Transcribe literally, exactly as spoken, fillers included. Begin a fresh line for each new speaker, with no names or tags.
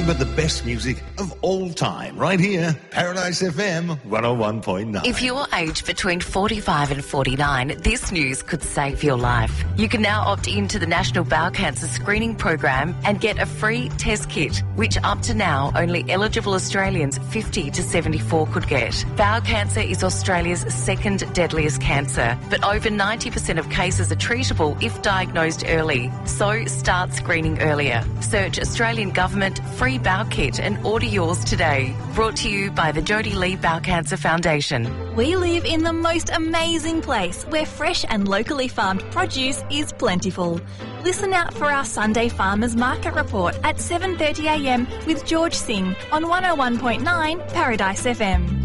Nothing but the best music of all time, right here, Paradise F M one oh one point nine.
If you're aged between forty-five and forty-nine, this news could save your life. You can now opt into the National Bowel Cancer Screening Program and get a free test kit, which up to now only eligible Australians fifty to seventy-four could get. Bowel cancer is Australia's second deadliest cancer, but over ninety percent of cases are treatable if diagnosed early. So start screening earlier. Search Australian Government Free Bowel Kit and order yours today. Brought to you by the Jodie Lee Bowel Cancer Foundation.
We live in the most amazing place where fresh and locally farmed produce is plentiful. Listen out for our Sunday Farmers Market Report at seven thirty a m with George Singh on one oh one point nine Paradise F M.